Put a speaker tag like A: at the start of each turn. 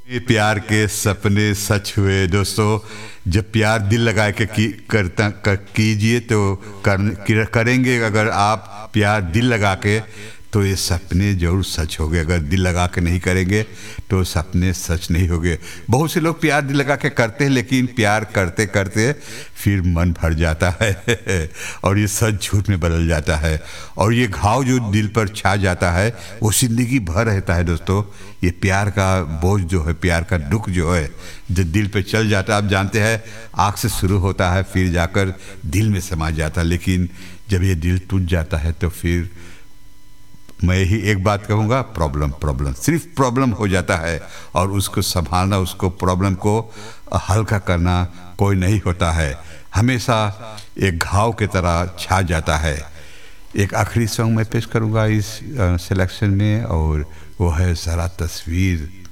A: ये प्यार के सपने सच हुए दोस्तों। जब प्यार दिल लगा के कीजिए तो करेंगे। अगर आप प्यार दिल लगा के, तो ये सपने जरूर सच होंगे। अगर दिल लगा के नहीं करेंगे तो सपने सच नहीं होंगे। बहुत से लोग प्यार दिल लगा के करते हैं, लेकिन प्यार करते करते फिर मन भर जाता है और ये सच झूठ में बदल जाता है। और ये घाव जो दिल पर छा जाता है वो जिंदगी भर रहता है दोस्तों। ये प्यार का बोझ जो है, प्यार का दुख जो है, जो दिल पे चल जाता है, आप जानते हैं आँख से शुरू होता है फिर जाकर दिल में समा जाता है। लेकिन जब ये दिल टूट जाता है तो फिर मैं ही एक बात कहूँगा, प्रॉब्लम सिर्फ प्रॉब्लम हो जाता है। और उसको संभालना, उसको प्रॉब्लम को हल्का करना कोई नहीं होता है, हमेशा एक घाव की तरह छा जाता है। एक आखिरी सॉन्ग मैं पेश करूँगा इस सिलेक्शन में, और वो है ज़रा तस्वीर।